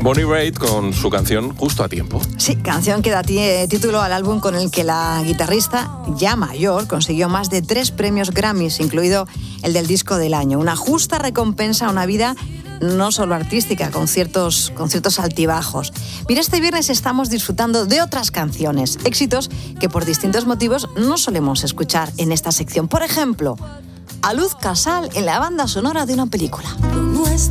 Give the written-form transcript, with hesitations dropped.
Bonnie Raitt con su canción Justo a tiempo. Sí, canción que da título al álbum con el que la guitarrista, ya mayor, consiguió más de 3 premios Grammys, incluido el del disco del año. Una justa recompensa a una vida no solo artística, con ciertos altibajos. Mira, este viernes estamos disfrutando de otras canciones, éxitos que por distintos motivos no solemos escuchar en esta sección. Por ejemplo, a Luz Casal en la banda sonora de una película.